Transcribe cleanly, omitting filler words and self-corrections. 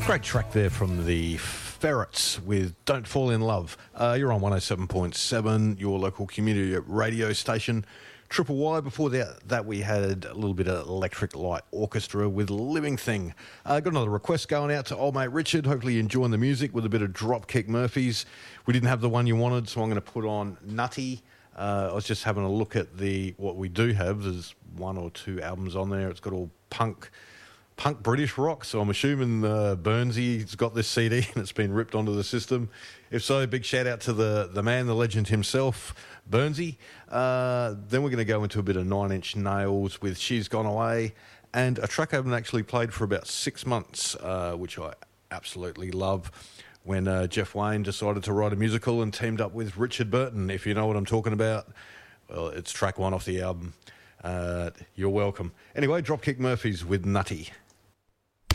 Great track there from the Ferrets with Don't Fall in Love. You're on 107.7, your local community radio station. Triple Y. Before that we had a little bit of Electric Light Orchestra with Living Thing. Got another request going out to old mate Richard. Hopefully you're enjoying the music with a bit of Dropkick Murphys. We didn't have the one you wanted, so I'm going to put on Nutty. I was just having a look at what we do have. There's one or two albums on there. It's got all punk British rock, so I'm assuming Burnsy's got this CD and it's been ripped onto the system. If so, big shout out to the man, the legend himself, Burnsy. Then we're going to go into a bit of Nine Inch Nails with She's Gone Away, and a track I haven't actually played for about 6 months, which I absolutely love, when Jeff Wayne decided to write a musical and teamed up with Richard Burton. If you know what I'm talking about, well, it's track 1 off the album. You're welcome. Anyway, Dropkick Murphys with Nutty.